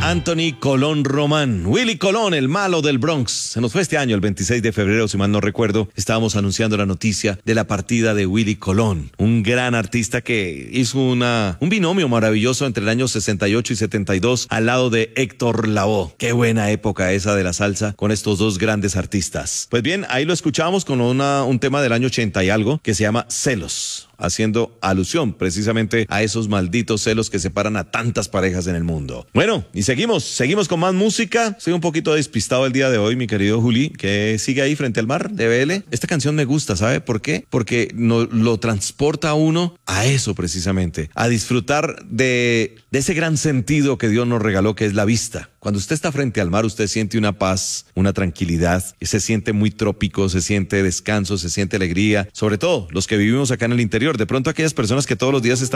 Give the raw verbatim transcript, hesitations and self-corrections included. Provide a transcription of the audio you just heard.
Anthony Colón Román, Willy Colón, el malo del Bronx. Se nos fue este año, el veintiséis de febrero, si mal no recuerdo. Estábamos anunciando la noticia de la partida de Willy Colón, un gran artista que hizo una, un binomio maravilloso entre el año sesenta y ocho y setenta y dos al lado de Héctor Lavoe. Qué buena época esa de la salsa con estos dos grandes artistas. Pues bien, ahí lo escuchamos con una, un tema del año ochenta y algo que se llama Celos, haciendo alusión precisamente a esos malditos celos que separan a tantas parejas en el mundo. Bueno, y seguimos, seguimos con más música. Estoy un poquito despistado el día de hoy, mi querido Juli, que sigue ahí frente al mar de B L. Esta canción me gusta, ¿sabe por qué? Porque no, lo transporta a uno a eso precisamente, a disfrutar de, de ese gran sentido que Dios nos regaló, que es la vista. Cuando usted está frente al mar, usted siente una paz, una tranquilidad, y se siente muy trópico, se siente descanso, se siente alegría. Sobre todo los que vivimos acá en el interior. De pronto aquellas personas que todos los días están